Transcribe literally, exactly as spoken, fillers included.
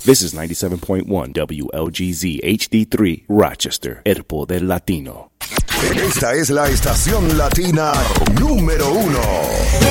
This is ninety-seven point one W L G Z H D three, Rochester, el poder latino. Esta es la estación latina número uno.